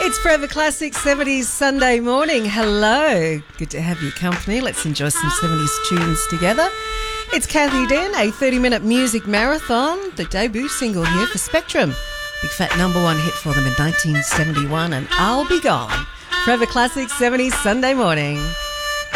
It's Forever Classic 70s Sunday morning. Hello. Good to have your company. Let's enjoy some 70s tunes together. It's Kathy Den, a 30-minute music marathon, the debut single here for Spectrum. Big fat number one hit for them in 1971, and I'll Be Gone. Forever Classic 70s Sunday morning.